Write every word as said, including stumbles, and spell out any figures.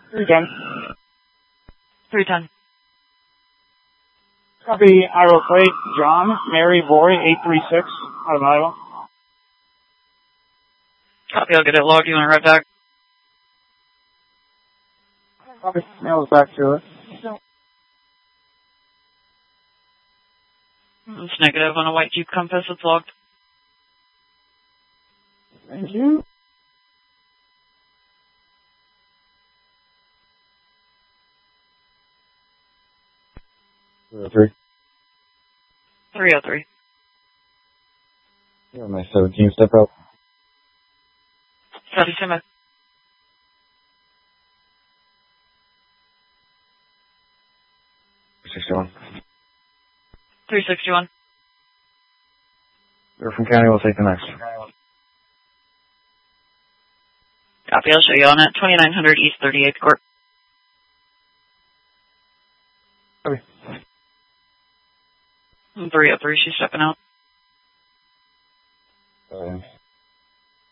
three ten. three ten. Copy, Iowa plate, John, Mary, Boy, eight three six, out of Iowa. Copy, I'll get it logged. You want it right back? Copy, mail it back to it. It's negative on a white Jeep Compass. It's logged. Thank you. three oh three. three oh three. You're on my seventeen, step out. Copy, stand by. sixty-one. three sixty-one. We're from county, we'll take the next. Copy, I'll show you on it. twenty-nine hundred East thirty-eighth Court. Okay. three oh three, she's stepping out. Uh,